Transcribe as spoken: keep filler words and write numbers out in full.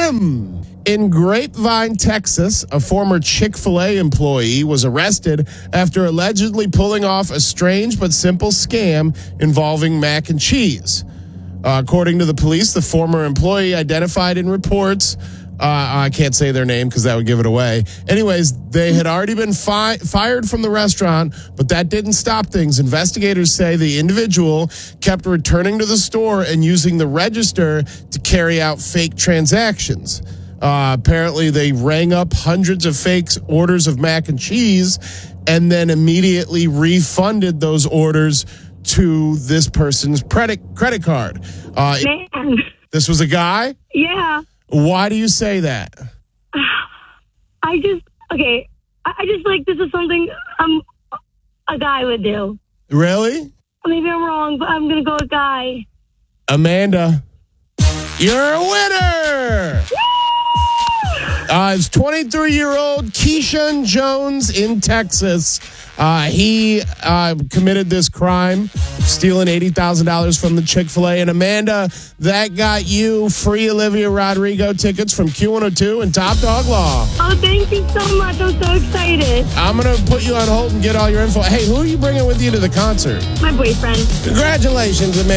In Grapevine, Texas, a former Chick-fil-A employee was arrested after allegedly pulling off a strange but simple scam involving mac and cheese. Uh, according to the police, the former employee identified in reports, uh, I can't say their name because that would give it away. Anyways, they had already been fi- fired from the restaurant, but that didn't stop things. Investigators say the individual kept returning to the store and using the register to carry out fake transactions. Uh, apparently, they rang up hundreds of fake orders of mac and cheese and then immediately refunded those orders to this person's credit credit card. Uh, Man. This was a guy? Yeah. Why do you say that? I just, okay, I I just like this is something um a guy would do. Really? Maybe I'm wrong, but I'm going to go with guy. Amanda, you're a winner! Uh, it's twenty-three-year-old Keyshawn Jones in Texas. Uh, he uh, committed this crime, stealing eighty thousand dollars from the Chick-fil-A. And Amanda, that got you free Olivia Rodrigo tickets from Q one oh two and Top Dog Law. Oh, thank you so much. I'm so excited. I'm going to put you on hold and get all your info. Hey, who are you bringing with you to the concert? My boyfriend. Congratulations, Amanda.